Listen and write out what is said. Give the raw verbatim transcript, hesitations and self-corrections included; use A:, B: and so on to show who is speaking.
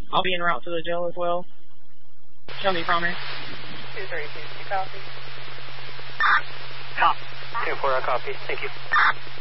A: I'll be en route to the jail as well. Show me promise.
B: two three two, copy.
C: Copy. ten four, I copy. Thank you.